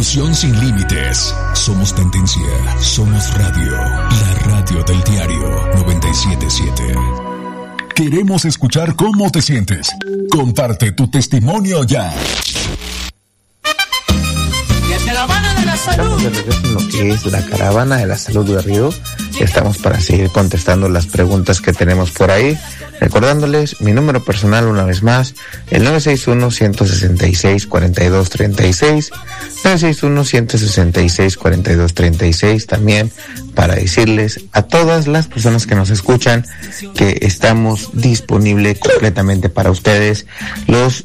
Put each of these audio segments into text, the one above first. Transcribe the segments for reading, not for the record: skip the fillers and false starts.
Difusión sin límites. Somos tendencia. Somos radio. La radio del diario 97.7. Queremos escuchar cómo te sientes. Comparte tu testimonio ya. Estamos de regreso en lo que es la caravana de la salud de Río. Estamos para seguir contestando las preguntas que tenemos por ahí. Recordándoles mi número personal una vez más, el 961-166-4236, 961-166-4236, también para decirles a todas las personas que nos escuchan que estamos disponibles completamente para ustedes los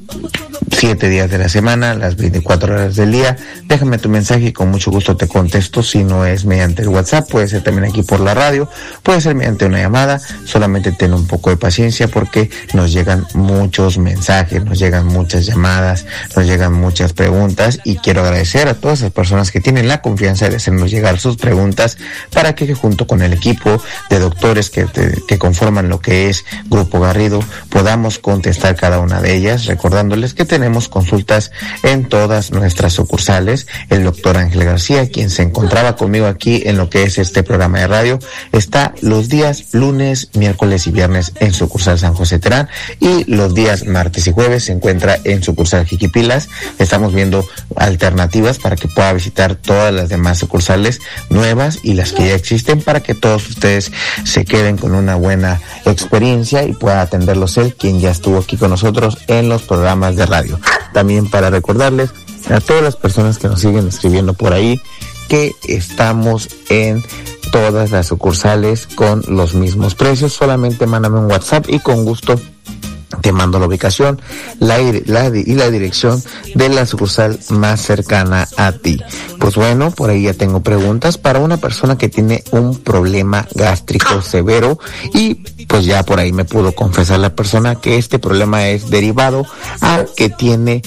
7 días de la semana, las 24 horas del día. Déjame tu mensaje y con mucho gusto te contesto. Si no es mediante el WhatsApp, puede ser también aquí por la radio, puede ser mediante una llamada. Solamente ten un poco de paciencia porque nos llegan muchos mensajes, nos llegan muchas llamadas, nos llegan muchas preguntas, y quiero agradecer a todas las personas que tienen la confianza de hacernos llegar sus preguntas para que junto con el equipo de doctores que conforman lo que es Grupo Garrido podamos contestar cada una de ellas, recordándoles que tenemos consultas en todas nuestras sucursales. El doctor Ángel García, quien se encontraba conmigo aquí en lo que es este programa de radio, está los días lunes, miércoles y viernes en sucursal San José Terán, y los días martes y jueves se encuentra en sucursal Jiquipilas. Estamos viendo alternativas para que pueda visitar todas las demás sucursales nuevas y las que ya existen, para que todos ustedes se queden con una buena experiencia y pueda atenderlos él, quien ya estuvo aquí con nosotros en los programas de radio. También para recordarles a todas las personas que nos siguen escribiendo por ahí que estamos en todas las sucursales con los mismos precios. Solamente mándame un WhatsApp y con gusto te mando la ubicación, la dirección de la sucursal más cercana a ti. Pues bueno, por ahí ya tengo preguntas para una persona que tiene un problema gástrico severo, y pues ya por ahí me pudo confesar la persona que este problema es derivado a que tiene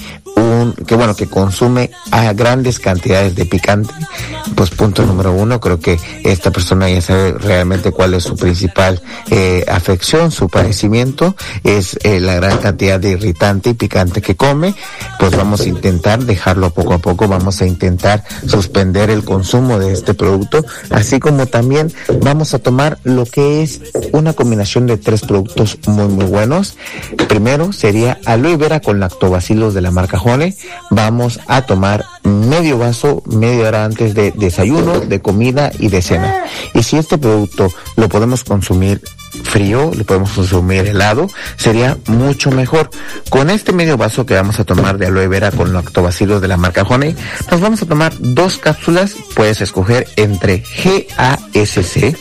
que consume a grandes cantidades de picante. Pues punto número 1, creo que esta persona ya sabe realmente cuál es su principal afección, su padecimiento es la gran cantidad de irritante y picante que come. Pues vamos a intentar dejarlo poco a poco, vamos a intentar suspender el consumo de este producto, así como también vamos a tomar lo que es una combinación de 3 productos muy muy buenos. Primero sería aloe vera con lactobacilos de la marca Jone. Vamos a tomar medio vaso media hora antes de desayuno, de comida y de cena. Y si este producto lo podemos consumir frío, lo podemos consumir helado, sería mucho mejor. Con este medio vaso que vamos a tomar de aloe vera con lactobacilos de la marca Honey, nos vamos a tomar 2 cápsulas. Puedes escoger entre GASC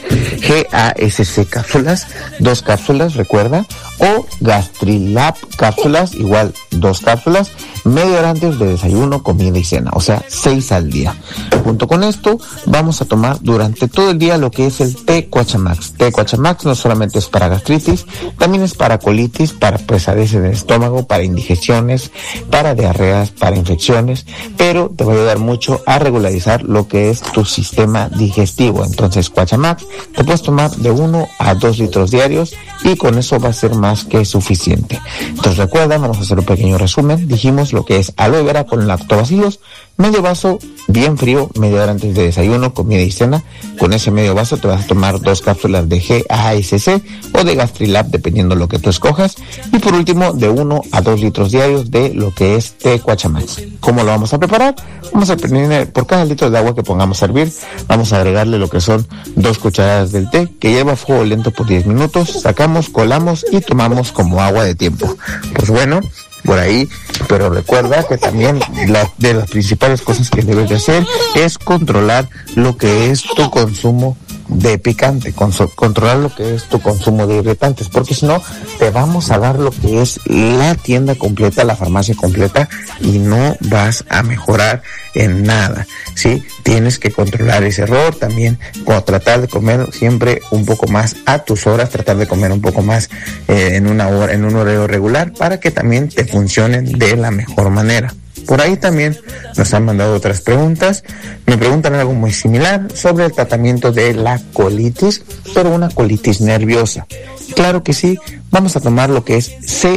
cápsulas, 2 cápsulas, recuerda, o Gastrilab cápsulas, igual 2 cápsulas, media hora antes de desayuno, comida y cena, o sea, 6 al día. Junto con esto, vamos a tomar durante todo el día lo que es el té Cuachamax. Té Cuachamax no solamente es para gastritis, también es para colitis, para pesadez en el estómago, para indigestiones, para diarreas, para infecciones, pero te va a ayudar mucho a regularizar lo que es tu sistema digestivo. Entonces, Cuachamax te puedes tomar de 1 a 2 litros diarios y con eso va a ser más que suficiente. Entonces recuerda, vamos a hacer un pequeño resumen. Dijimos lo que es aloe vera con lactobacilos, medio vaso bien frío, media hora antes de desayuno, comida y cena. Con ese medio vaso te vas a tomar 2 cápsulas de GASC o de Gastrilab, dependiendo lo que tú escojas. Y por último, de 1 a 2 litros diarios de lo que es té Cuachamax. ¿Cómo lo vamos a preparar? Vamos a poner por cada litro de agua que pongamos a hervir, vamos a agregarle lo que son 2 cucharadas del té, que lleva a fuego lento por 10 minutos. Sacamos, colamos y tomamos como agua de tiempo. Pues bueno, por ahí, pero recuerda que también de las principales cosas que debes de hacer es controlar lo que es tu consumo de picante, controlar lo que es tu consumo de irritantes, porque si no te vamos a dar lo que es la tienda completa, la farmacia completa, y no vas a mejorar en nada, ¿sí? Tienes que controlar ese error también, tratar de comer siempre un poco más a tus horas, tratar de comer un poco más en una hora, en un horario regular, para que también te funcionen de la mejor manera. Por ahí también nos han mandado otras preguntas. Me preguntan algo muy similar sobre el tratamiento de la colitis, pero una colitis nerviosa. Claro que sí, vamos a tomar lo que es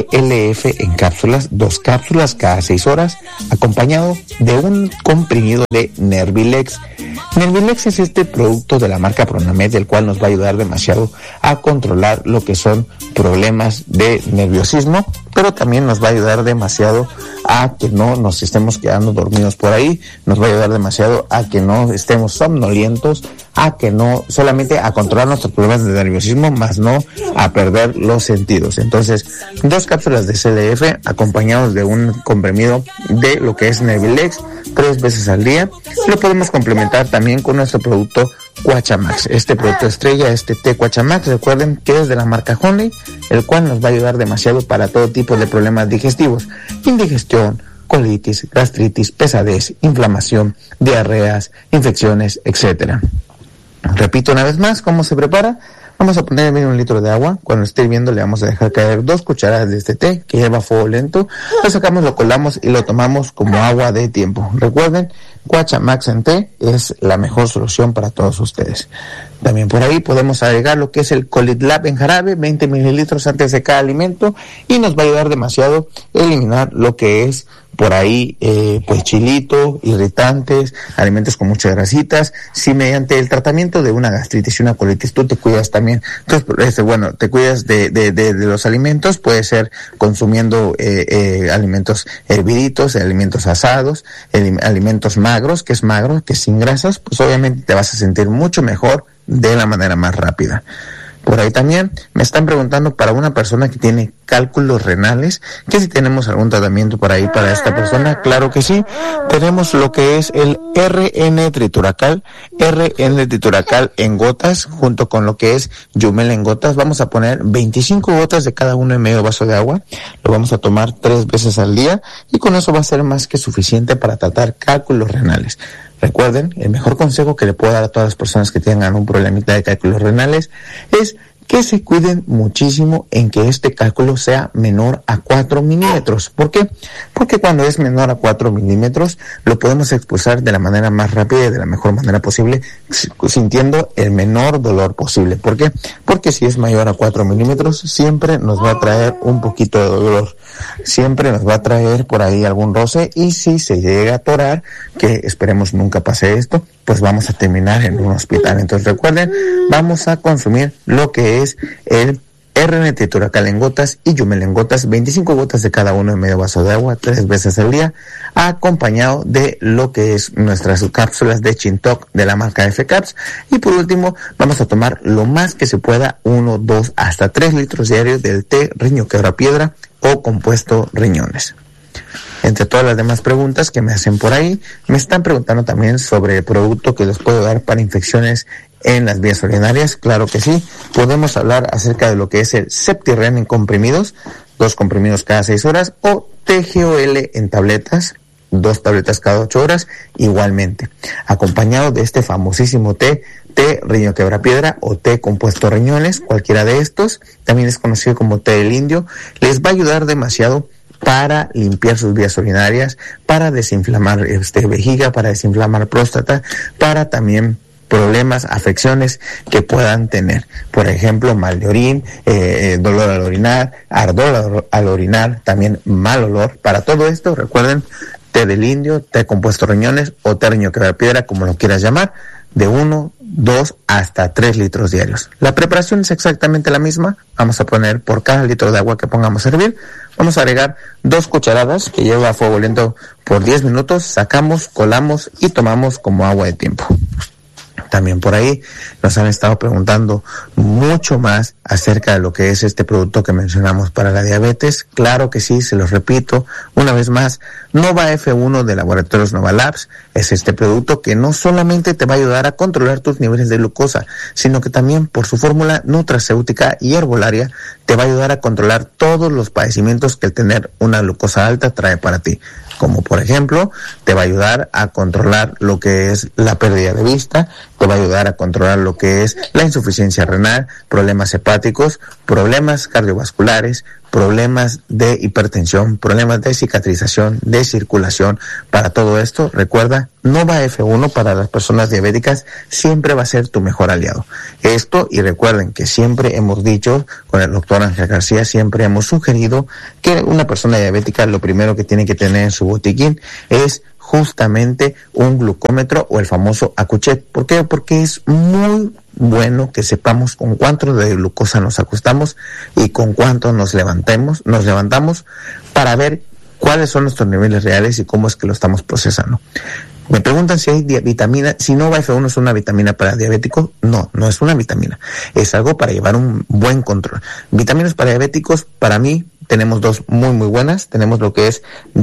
CLF en cápsulas, 2 cápsulas cada 6 horas, acompañado de un comprimido de Nervilex. Nervilex es este producto de la marca Pronamed, el cual nos va a ayudar demasiado a controlar lo que son problemas de nerviosismo, pero también nos va a ayudar demasiado a que no nos estemos quedando dormidos por ahí, nos va a ayudar demasiado a que no estemos somnolientos, a que no, solamente a controlar nuestros problemas de nerviosismo, más no a perder los sentidos. Entonces, 2 cápsulas de CLF acompañados de un comprimido de lo que es Nervilex 3 veces al día. Lo podemos complementar también con nuestro producto Quachamax, este producto estrella, este té Quachamax, recuerden que es de la marca Honey, el cual nos va a ayudar demasiado para todo tipo de problemas digestivos, indigestión, colitis, gastritis, pesadez, inflamación, diarreas, infecciones, etcétera. Repito una vez más cómo se prepara. Vamos a poner en 1 litro de agua. Cuando esté hirviendo le vamos a dejar caer 2 cucharadas de este té que lleva fuego lento. Lo sacamos, lo colamos y lo tomamos como agua de tiempo. Recuerden, Quachamax en té es la mejor solución para todos ustedes. También por ahí podemos agregar lo que es el Colitlab en jarabe, 20 mililitros antes de cada alimento, y nos va a ayudar demasiado a eliminar lo que es por ahí, pues chilito, irritantes, alimentos con muchas grasitas. Si mediante el tratamiento de una gastritis y una colitis tú te cuidas también, entonces, te cuidas de los alimentos, puede ser consumiendo alimentos herviditos, alimentos asados, alimentos magros, que es magro, que es sin grasas, pues obviamente te vas a sentir mucho mejor de la manera más rápida. Por ahí también me están preguntando para una persona que tiene cálculos renales, que si tenemos algún tratamiento por ahí para esta persona. Claro que sí, tenemos lo que es el RN Trituracal en gotas, junto con lo que es Yumel en gotas. Vamos a poner 25 gotas de cada uno en medio vaso de agua, lo vamos a tomar 3 veces al día, y con eso va a ser más que suficiente para tratar cálculos renales. Recuerden, el mejor consejo que le puedo dar a todas las personas que tengan un problemita de cálculos renales es que se cuiden muchísimo en que este cálculo sea menor a 4 milímetros. ¿Por qué? Porque cuando es menor a 4 milímetros lo podemos expulsar de la manera más rápida y de la mejor manera posible, sintiendo el menor dolor posible. ¿Por qué? Porque si es mayor a 4 milímetros siempre nos va a traer un poquito de dolor, siempre nos va a traer por ahí algún roce, y si se llega a atorar, que esperemos nunca pase esto, pues vamos a terminar en un hospital. Entonces recuerden, vamos a consumir lo que es el RN Trituracal en gotas y Yumel en gotas, 25 gotas de cada uno en medio vaso de agua, 3 veces al día, acompañado de lo que es nuestras cápsulas de Chintoc de la marca F-Caps. Y por último, vamos a tomar lo más que se pueda, 1, 2, hasta 3 litros diarios del té Riño Quebrapiedra o compuesto riñones. Entre todas las demás preguntas que me hacen por ahí, me están preguntando también sobre el producto que les puedo dar para infecciones en las vías urinarias. Claro que sí, podemos hablar acerca de lo que es el Septirren en comprimidos, 2 comprimidos cada 6 horas, o TGOL en tabletas, 2 tabletas cada 8 horas, igualmente, acompañado de este famosísimo té Riño Quebrapiedra o té compuesto riñones. Cualquiera de estos, también es conocido como té del indio, les va a ayudar demasiado para limpiar sus vías urinarias, para desinflamar vejiga, para desinflamar próstata, para también problemas, afecciones que puedan tener. Por ejemplo, mal de orín, dolor al orinar, ardor al orinar, también mal olor. Para todo esto, recuerden, té del indio, té compuesto riñones o té Riño Quebrapiedra, como lo quieras llamar, de 1, 2 hasta 3 litros diarios. La preparación es exactamente la misma. Vamos a poner por cada litro de agua que pongamos a hervir, vamos a agregar 2 cucharadas que lleva a fuego lento por 10 minutos, sacamos, colamos y tomamos como agua de tiempo. También por ahí nos han estado preguntando mucho más acerca de lo que es este producto que mencionamos para la diabetes. Claro que sí, se los repito una vez más, Nova F1 de Laboratorios Nova Labs es este producto que no solamente te va a ayudar a controlar tus niveles de glucosa, sino que también por su fórmula nutracéutica y herbolaria te va a ayudar a controlar todos los padecimientos que el tener una glucosa alta trae para ti. Como por ejemplo, te va a ayudar a controlar lo que es la pérdida de vista, te va a ayudar a controlar lo que es la insuficiencia renal, problemas hepáticos, problemas cardiovasculares, problemas de hipertensión, problemas de cicatrización, de circulación. Para todo esto, recuerda, Nova F1 para las personas diabéticas siempre va a ser tu mejor aliado. Esto, y recuerden que siempre hemos dicho, con el doctor Ángel García, siempre hemos sugerido que una persona diabética lo primero que tiene que tener en su botiquín es justamente un glucómetro o el famoso Accu-Chek. ¿Por qué? Porque es muy bueno que sepamos con cuánto de glucosa nos acostamos y con cuánto nos levantamos para ver cuáles son nuestros niveles reales y cómo es que lo estamos procesando. Me preguntan si hay vitamina, si Nova F1 es una vitamina para diabéticos. No, no es una vitamina. Es algo para llevar un buen control. Vitaminas para diabéticos, para mí, tenemos dos muy buenas. Tenemos lo que es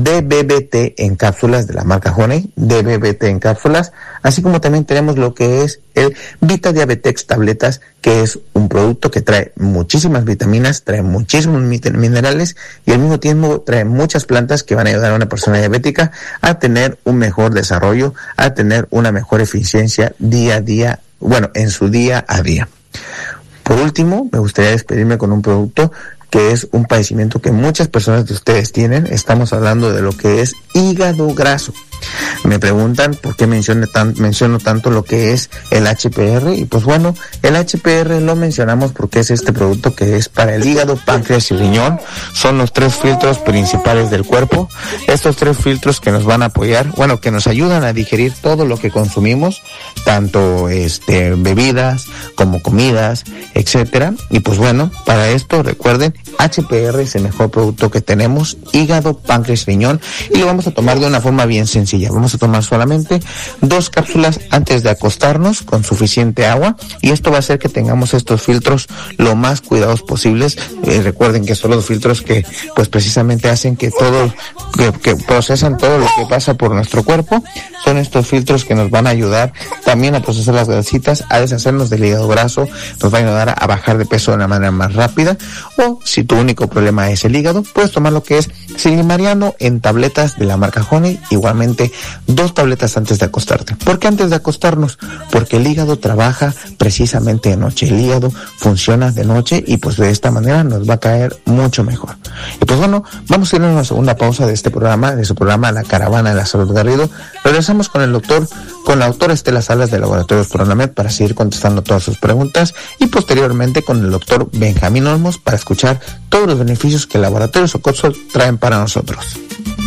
DBBT en cápsulas de la marca Honey, DBBT en cápsulas, así como también tenemos lo que es el Vita Diabetex tabletas, que es un producto que trae muchísimas vitaminas, trae muchísimos minerales y al mismo tiempo trae muchas plantas que van a ayudar a una persona diabética a tener un mejor desarrollo, a tener una mejor eficiencia día a día, en su día a día. Por último, me gustaría despedirme con un producto que es un padecimiento que muchas personas de ustedes tienen. Estamos hablando de lo que es hígado graso. Me preguntan por qué menciono tanto lo que es el HPR, y pues bueno, el HPR lo mencionamos porque es este producto que es para el hígado, páncreas y riñón. Son los 3 filtros principales del cuerpo. Estos 3 filtros que nos van a apoyar, que nos ayudan a digerir todo lo que consumimos, tanto bebidas como comidas, etcétera. Y pues bueno, para esto recuerden, HPR es el mejor producto que tenemos, hígado, páncreas, riñón, y lo vamos a tomar de una forma bien sencilla. Vamos a tomar solamente 2 cápsulas antes de acostarnos con suficiente agua, y esto va a hacer que tengamos estos filtros lo más cuidados posibles. Recuerden que son los filtros que pues precisamente hacen que que procesan todo lo que pasa por nuestro cuerpo. Son estos filtros que nos van a ayudar también a procesar las grasitas, a deshacernos del hígado graso, nos va a ayudar a bajar de peso de una manera más rápida. O si tu único problema es el hígado, puedes tomar lo que es Silimariano en tabletas de la marca Honey, igualmente 2 tabletas antes de acostarte. ¿Por qué antes de acostarnos? Porque el hígado trabaja precisamente de noche, el hígado funciona de noche y pues de esta manera nos va a caer mucho mejor. Y pues bueno, vamos a ir a una segunda pausa de su programa, La Caravana de la Salud Garrido. Regresamos con la doctora Estela Salas de Laboratorios Pronamed para seguir contestando todas sus preguntas, y posteriormente con el doctor Benjamín Olmos para escuchar todos los beneficios que Laboratorios Ocotzol traen para nosotros.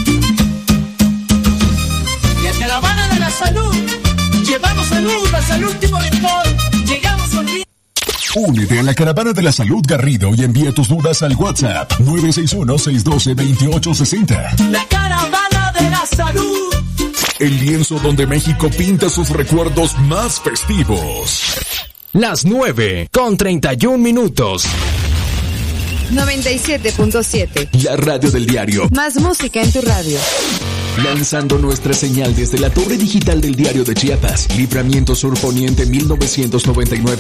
La Caravana de la Salud, llevamos salud hasta el último rincón, llegamos con... Únete a la Caravana de la Salud Garrido y envía tus dudas al WhatsApp 961-612-2860. La Caravana de la Salud. El lienzo donde México pinta sus recuerdos más festivos. Las 9:31. 97.7. La radio del diario. Más música en tu radio. Lanzando nuestra señal desde la torre digital del Diario de Chiapas, Libramiento Sur Poniente 1999.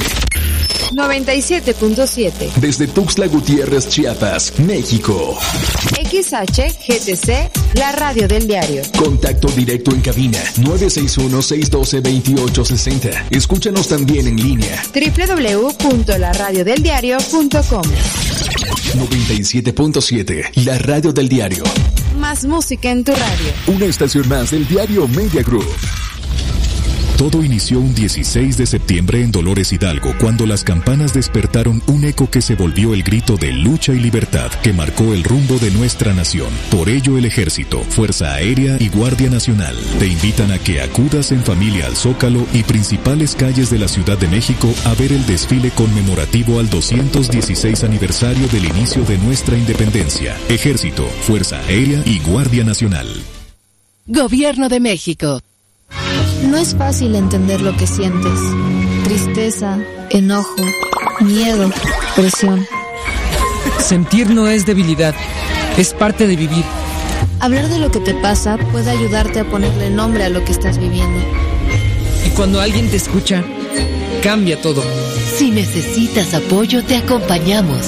97.7. Desde Tuxtla Gutiérrez, Chiapas, México. XHGTC, la radio del diario. Contacto directo en cabina 961-612-2860. Escúchanos también en línea www.laradiodeldiario.com. 97.7, la radio del diario. Más música en tu radio. Una estación más del diario Media Group. Todo inició un 16 de septiembre en Dolores Hidalgo, cuando las campanas despertaron un eco que se volvió el grito de lucha y libertad que marcó el rumbo de nuestra nación. Por ello, el Ejército, Fuerza Aérea y Guardia Nacional te invitan a que acudas en familia al Zócalo y principales calles de la Ciudad de México a ver el desfile conmemorativo al 216 aniversario del inicio de nuestra independencia. Ejército, Fuerza Aérea y Guardia Nacional. Gobierno de México. No es fácil entender lo que sientes. Tristeza, enojo, miedo, presión. Sentir no es debilidad, es parte de vivir. Hablar de lo que te pasa puede ayudarte a ponerle nombre a lo que estás viviendo. Y cuando alguien te escucha, cambia todo. Si necesitas apoyo, te acompañamos.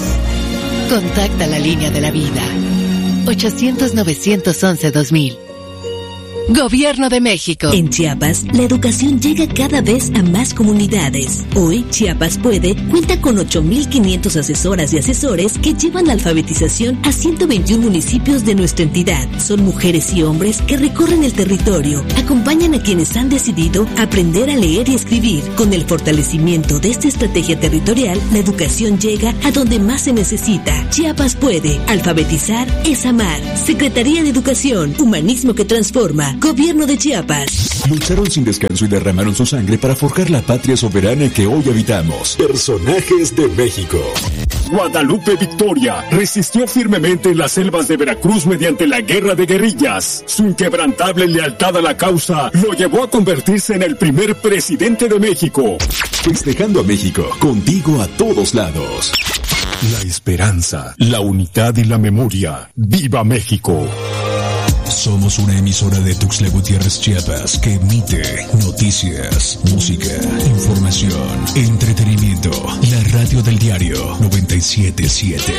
Contacta la línea de la vida. 800-911-2000. Gobierno de México. En Chiapas, la educación llega cada vez a más comunidades. Hoy, Chiapas Puede cuenta con 8,500 asesoras y asesores que llevan la alfabetización a 121 municipios de nuestra entidad. Son mujeres y hombres que recorren el territorio, acompañan a quienes han decidido aprender a leer y escribir. Con el fortalecimiento de esta estrategia territorial, la educación llega a donde más se necesita. Chiapas Puede. Alfabetizar es amar. Secretaría de Educación. Humanismo que transforma. Gobierno de Chiapas. Lucharon sin descanso y derramaron su sangre para forjar la patria soberana que hoy habitamos. Personajes de México. Guadalupe Victoria resistió firmemente en las selvas de Veracruz mediante la guerra de guerrillas. Su inquebrantable lealtad a la causa lo llevó a convertirse en el primer presidente de México. Festejando a México, contigo a todos lados. La esperanza, la unidad y la memoria. ¡Viva México! Somos una emisora de Tuxtla Gutiérrez, Chiapas, que emite noticias, música, información, entretenimiento. La radio del diario 97.7.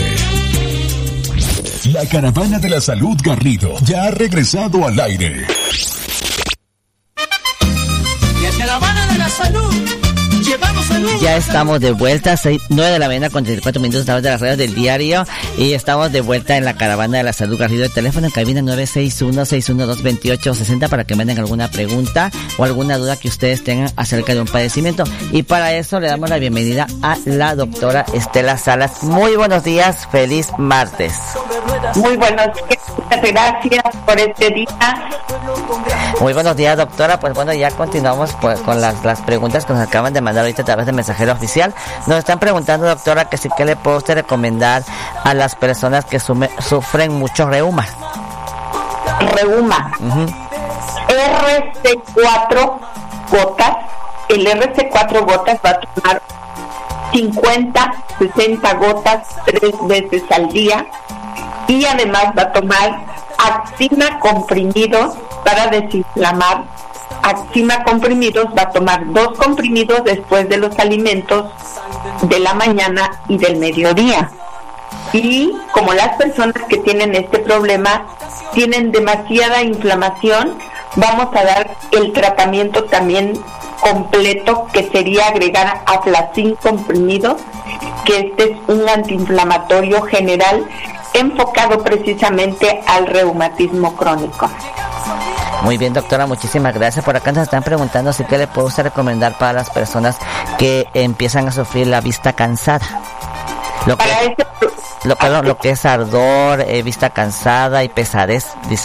La caravana de la salud Garrido ya ha regresado al aire. La caravana de la salud. Ya estamos de vuelta, 9 de la mañana con 34 minutos, estamos de las redes del diario y estamos de vuelta en la caravana de la salud Garrido. El teléfono en cabina 961-612-2860 para que manden alguna pregunta o alguna duda que ustedes tengan acerca de un padecimiento. Y para eso le damos la bienvenida a la doctora Estela Salas. Muy buenos días, feliz martes. Muy buenos días, muchas gracias por este día. Muy buenos días, doctora. Pues bueno, ya continuamos con las preguntas que nos acaban de mandar ahorita a través de mensajero oficial. Nos están preguntando, doctora, que si qué le puede usted recomendar a las personas que sufren mucho reuma. Reuma. RC4 gotas. El RC4 gotas va a tomar 50, 60 gotas 3 veces al día. Y además va a tomar Actima comprimidos para desinflamar. Actima comprimidos va a tomar 2 comprimidos después de los alimentos de la mañana y del mediodía. Y como las personas que tienen este problema tienen demasiada inflamación, vamos a dar el tratamiento también completo, que sería agregar Aflacin comprimidos, que este es un antiinflamatorio general enfocado precisamente al reumatismo crónico. Muy bien, doctora, muchísimas gracias. Por acá nos están preguntando si qué le puede usted recomendar para las personas que empiezan a sufrir la vista cansada. Lo que es ardor, vista cansada y pesadez, dice.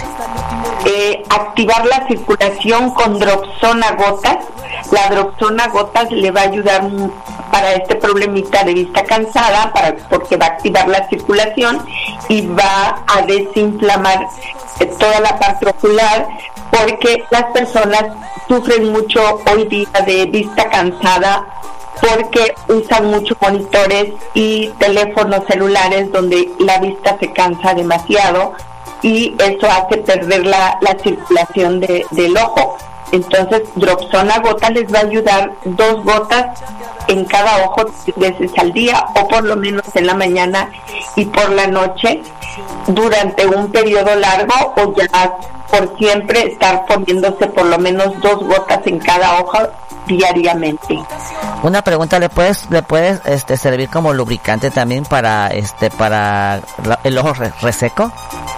Activar la circulación con Dropsona gotas. La Dropsona gotas le va a ayudar para este problemita de vista cansada, porque va a activar la circulación y va a desinflamar toda la parte ocular, porque las personas sufren mucho hoy día de vista cansada porque usan muchos monitores y teléfonos celulares donde la vista se cansa demasiado y eso hace perder la circulación del ojo. Entonces, Dropsona gota les va a ayudar 2 gotas en cada ojo 3 veces al día, o por lo menos en la mañana y por la noche, durante un periodo largo, o ya por siempre estar poniéndose por lo menos 2 gotas en cada ojo diariamente. Una pregunta, ¿le puedes servir como lubricante también para el ojo reseco?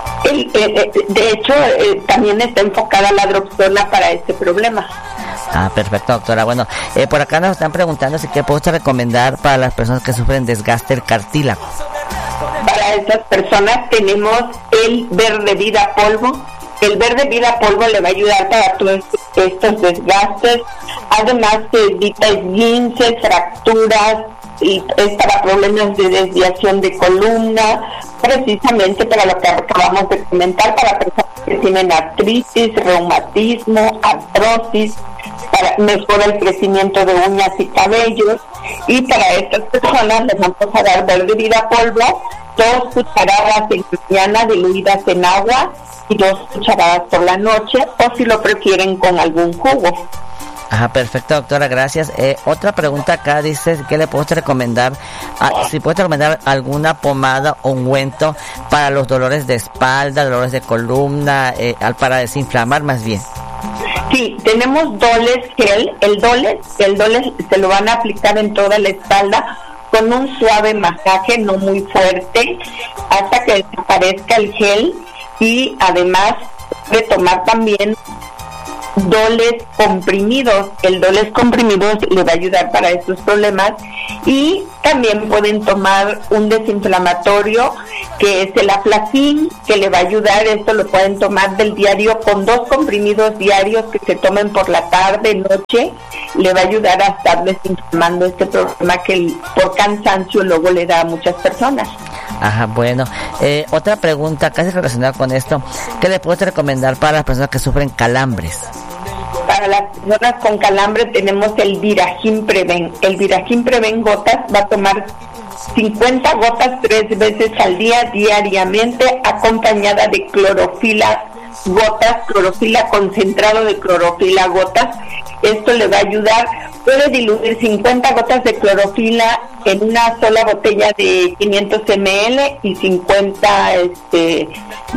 De hecho, también está enfocada la Dropsona para este problema. Ah, perfecto, doctora. Bueno, por acá nos están preguntando si qué puedo recomendar para las personas que sufren desgaste del cartílago. Para esas personas tenemos el Verde Vida Polvo. El Verde Vida Polvo le va a ayudar para todos estos desgastes. Además, se evita esguinces, fracturas, y es para problemas de desviación de columna, precisamente para lo que acabamos de comentar, para personas que tienen artritis, reumatismo, artrosis, para mejorar el crecimiento de uñas y cabellos. Y para estas personas les vamos a dar Verde Vida Polvo, 2 cucharadas en mañana diluidas en agua y 2 cucharadas por la noche, o si lo prefieren con algún jugo. Ajá, perfecto, doctora, gracias. Otra pregunta acá dice que le puedo recomendar, si puede recomendar alguna pomada o ungüento para los dolores de espalda, dolores de columna, para desinflamar más bien. Sí, tenemos Doles Gel. El Doles se lo van a aplicar en toda la espalda con un suave masaje, no muy fuerte, hasta que desaparezca el gel, y además de tomar también Doles comprimidos. El Doles comprimidos le va a ayudar para estos problemas, y también pueden tomar un desinflamatorio que es el Aflacin, que le va a ayudar. Esto lo pueden tomar del diario con 2 comprimidos diarios que se tomen por la tarde, noche. Le va a ayudar a estar desinflamando este problema que por cansancio luego le da a muchas personas. Ajá, bueno. Otra pregunta casi relacionada con esto. ¿Qué le puedes recomendar para las personas que sufren calambres? Para las personas con calambre tenemos el Viragin Preven. El Viragin Preven gotas va a tomar 50 gotas 3 veces al día, diariamente, acompañada de clorofila gotas, clorofila concentrado de clorofila gotas. Esto le va a ayudar. Puede diluir 50 gotas de clorofila en una sola botella de 500 ml y 50 de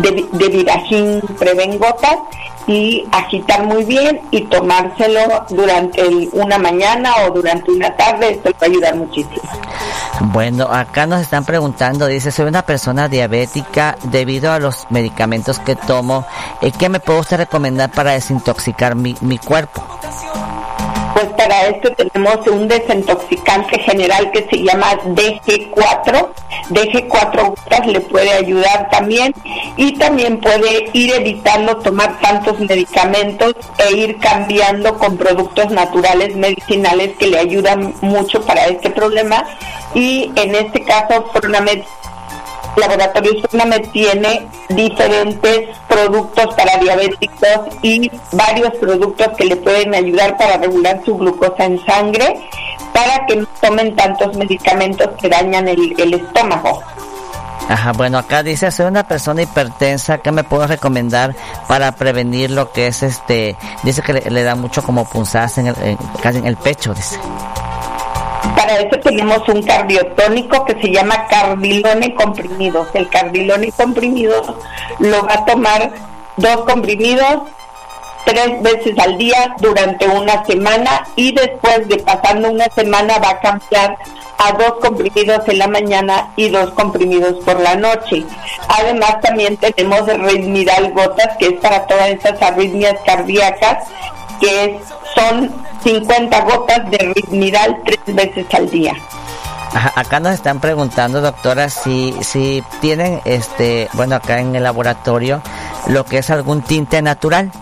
Viragin Preven gotas, y agitar muy bien y tomárselo durante una mañana o durante una tarde. Esto le va a ayudar muchísimo. Bueno, acá nos están preguntando, dice, soy una persona diabética debido a los medicamentos que tomo. ¿Qué me puede usted recomendar para desintoxicar mi cuerpo? Pues para esto tenemos un desintoxicante general que se llama DG4. DG4 gotas le puede ayudar también, y también puede ir evitando tomar tantos medicamentos e ir cambiando con productos naturales medicinales que le ayudan mucho para este problema. Y en este caso Fornamed, Laboratorios Fornamed tiene diferentes productos para diabéticos y varios productos que le pueden ayudar para regular su glucosa en sangre, para que no tomen tantos medicamentos que dañan el estómago. Ajá, bueno, acá dice, soy una persona hipertensa, ¿qué me puedo recomendar para prevenir lo que es dice que le da mucho como punzadas casi en el pecho, dice. Para eso tenemos un cardiotónico que se llama Cardilone comprimidos. El Cardilone comprimido lo va a tomar 2 comprimidos 3 veces al día durante una semana, y después de pasando una semana va a cambiar a 2 comprimidos en la mañana y 2 comprimidos por la noche. Además también tenemos Ritmidal gotas, que es para todas estas arritmias cardíacas, que son 50 gotas de Ritmidal 3 veces al día. Ajá, acá nos están preguntando, doctora, si tienen bueno, acá en el laboratorio lo que es algún tinte natural.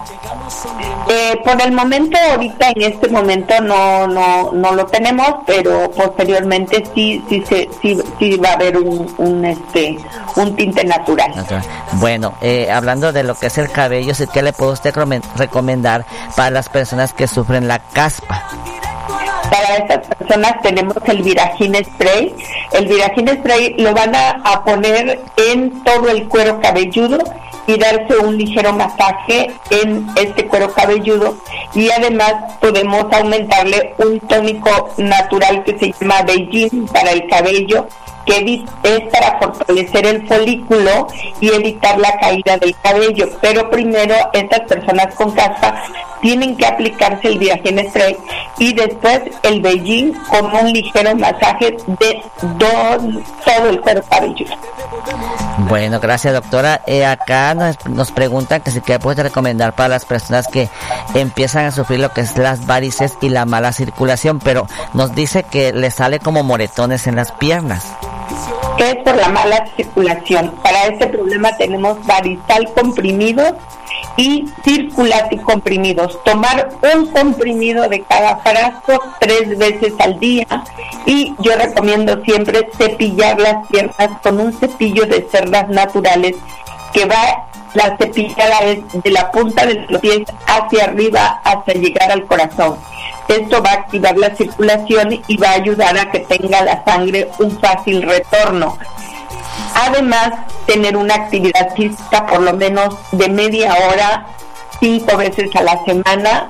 Por el momento, ahorita en este momento no lo tenemos, pero posteriormente sí va a haber un tinte natural. Bueno, hablando de lo que es el cabello, ¿qué le puedo usted recomendar para las personas que sufren la caspa? Para estas personas tenemos el Viragin Spray. El Viragin Spray lo van a poner en todo el cuero cabelludo y darse un ligero masaje en este cuero cabelludo, y además podemos aumentarle un tónico natural que se llama Beijing para el cabello, que es para fortalecer el folículo y evitar la caída del cabello. Pero primero estas personas con caspa tienen que aplicarse el Viragin Spray y después el Beijing con un ligero masaje de todo el cuero cabelludo. Bueno, gracias, doctora. Acá nos preguntan que si qué puede recomendar para las personas que empiezan a sufrir lo que es las varices y la mala circulación, pero nos dice que le sale como moretones en las piernas. Es por la mala circulación. Para este problema tenemos Varistal comprimidos y Circulati comprimidos. Tomar un comprimido de cada frasco 3 veces al día, y yo recomiendo siempre cepillar las piernas con un cepillo de cerdas naturales, que la cepillada es de la punta de los pies hacia arriba hasta llegar al corazón. Esto va a activar la circulación y va a ayudar a que tenga la sangre un fácil retorno. Además, tener una actividad física por lo menos de media hora, 5 veces a la semana,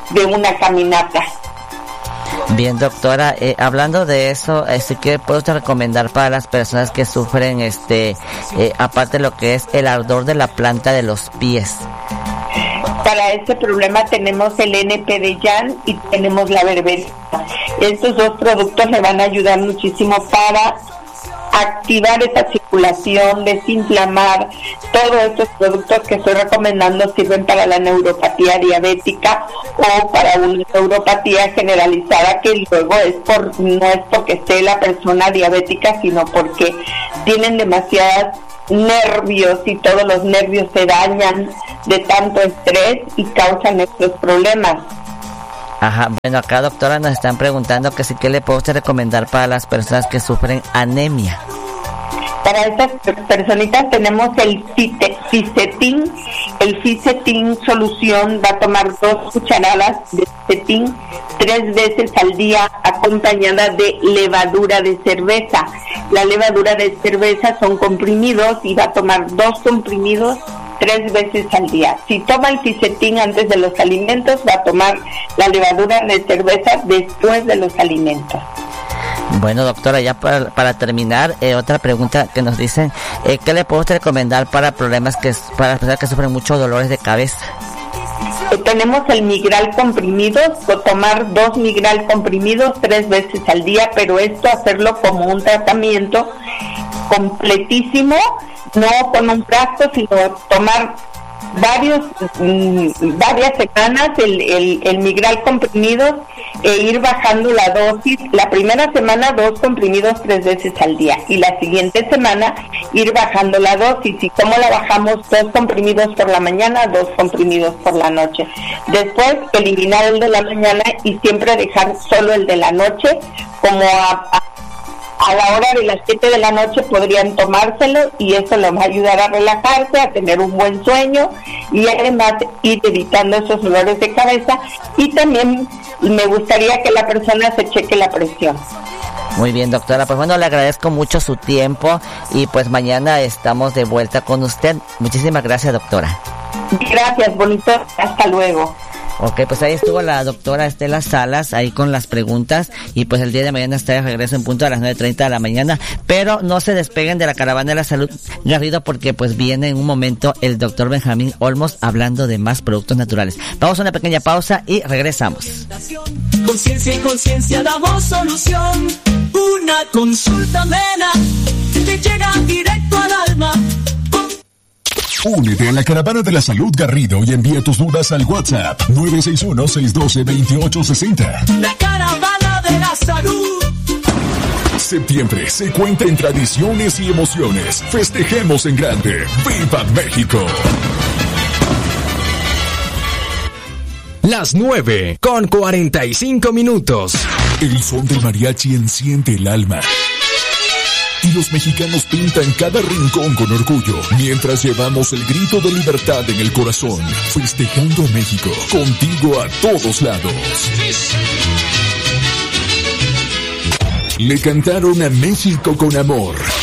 de una caminata. Bien, doctora, hablando de eso, ¿qué puede usted recomendar para las personas que sufren, aparte de lo que es el ardor de la planta de los pies? Para este problema tenemos el NP de Yan y tenemos la berberina. Estos dos productos le van a ayudar muchísimo para activar esa circulación, desinflamar. Todos estos productos que estoy recomendando sirven para la neuropatía diabética o para una neuropatía generalizada, que luego no es porque esté la persona diabética, sino porque tienen demasiadas nervios y todos los nervios se dañan de tanto estrés y causan estos problemas. Ajá, bueno, acá, doctora, nos están preguntando que sí, ¿qué le puedo usted recomendar para las personas que sufren anemia? Para estas personitas tenemos el Fisetin. El Fisetin solución va a tomar 2 cucharadas de Fisetin 3 veces al día, acompañada de levadura de cerveza. La levadura de cerveza son comprimidos y va a tomar 2 comprimidos 3 veces al día. Si toma el Fisetin antes de los alimentos, va a tomar la levadura de cerveza después de los alimentos. Bueno, doctora, ya para terminar, otra pregunta que nos dicen, ¿qué le puedo recomendar para para las personas que sufren muchos dolores de cabeza? Tenemos el Migral comprimido, tomar 2 Migral comprimidos 3 veces al día, pero esto hacerlo como un tratamiento completísimo, no con un frasco, sino tomar varias semanas el Migral comprimido e ir bajando la dosis. La primera semana 2 comprimidos 3 veces al día y la siguiente semana ir bajando la dosis. ¿Y cómo la bajamos? 2 comprimidos por la mañana, 2 comprimidos por la noche. Después eliminar el de la mañana y siempre dejar solo el de la noche, como a la hora de las 7 de la noche podrían tomárselo y eso les va a ayudar a relajarse, a tener un buen sueño y además ir evitando esos dolores de cabeza. Y también me gustaría que la persona se cheque la presión. Muy bien, doctora, pues bueno, le agradezco mucho su tiempo y pues mañana estamos de vuelta con usted. Muchísimas gracias, doctora. Gracias, bonito, hasta luego. Ok, pues ahí estuvo la doctora Estela Salas, ahí con las preguntas, y pues el día de mañana está de regreso en punto a las 9:30 de la mañana, pero no se despeguen de la Caravana de la Salud, Garrido, porque pues viene en un momento el doctor Benjamín Olmos hablando de más productos naturales. Vamos a una pequeña pausa y regresamos. Conciencia y conciencia damos solución, una consulta amena que te llega directo al alma. Únete a la Caravana de la Salud Garrido y envía tus dudas al WhatsApp 961-612-2860. La Caravana de la Salud. Septiembre se cuenta en tradiciones y emociones. Festejemos en grande. ¡Viva México! Las 9:45. El son del mariachi enciende el alma. Y los mexicanos pintan cada rincón con orgullo, mientras llevamos el grito de libertad en el corazón, festejando a México, contigo a todos lados. Le cantaron a México con amor,